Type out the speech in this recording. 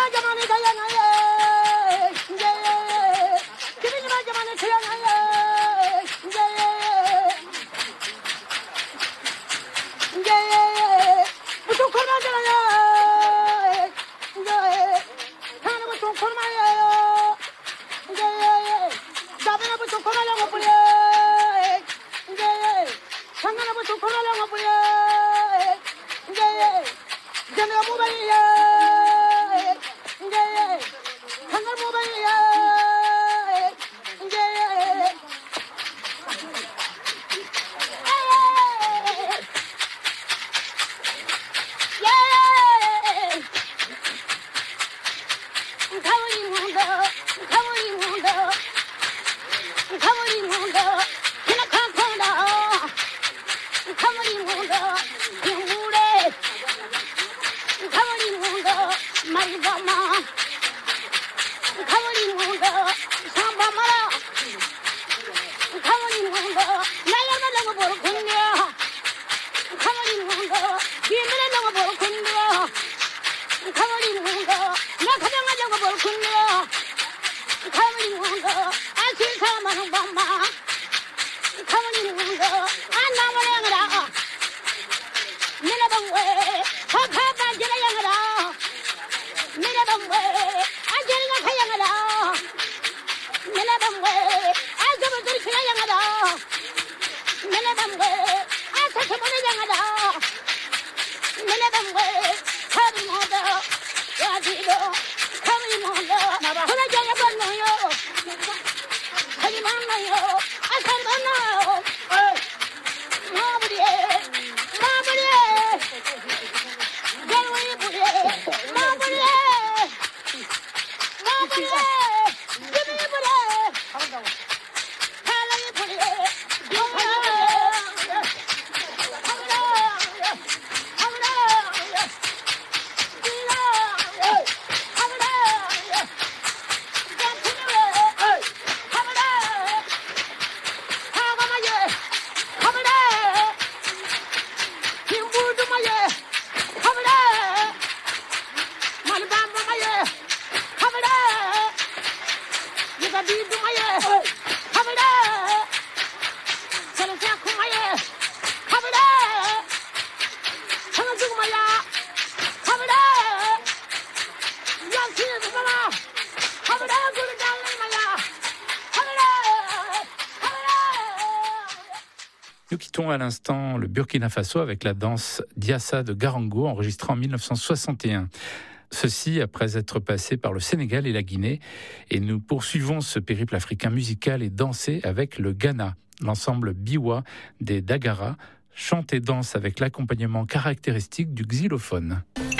Nous quittons à l'instant le Burkina Faso avec la danse Diassa de Garango, enregistrée en 1961. Ceci après être passé par le Sénégal et la Guinée. Et nous poursuivons ce périple africain musical et dansé avec le Ghana. L'ensemble Biwa des Dagara chante et danse avec l'accompagnement caractéristique du xylophone.